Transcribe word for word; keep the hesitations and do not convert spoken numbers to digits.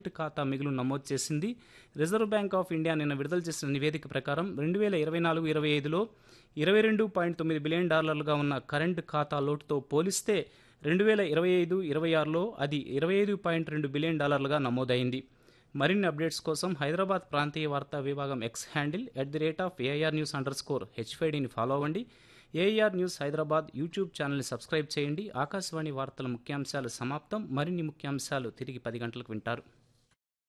ఖాతా మిగులు నమోదు చేసింది. రిజర్వ్ బ్యాంక్ ఆఫ్ ఇండియా నిన్న విడుదల చేసిన నివేదిక ప్రకారం రెండు వేల ఇరవై నాలుగు ఇరవై ఐదులో ఇరవై రెండు పాయింట్ తొమ్మిది బిలియన్ డాలర్లుగా ఉన్న కరెంటు ఖాతా లోటుతో పోలిస్తే రెండు వేల ఇరవై ఐదు ఇరవై ఆరులో అది ఇరవై ఐదు పాయింట్ రెండు బిలియన్ డాలర్లుగా నమోదైంది. మరిన్ని అప్డేట్స్ కోసం హైదరాబాద్ ప్రాంతీయ వార్తా విభాగం X handle at the rate of AIR news under score హెచ్ఫైడిని follow అవ్వండి. ఏఐఆర్ న్యూస్ హైదరాబాద్ యూట్యూబ్ ఛానల్ని సబ్స్క్రైబ్ చేయండి. ఆకాశవాణి వార్తల ముఖ్యాంశాలు సమాప్తం. మరిన్ని ముఖ్యాంశాలు తిరిగి పది గంటలకు వింటారు.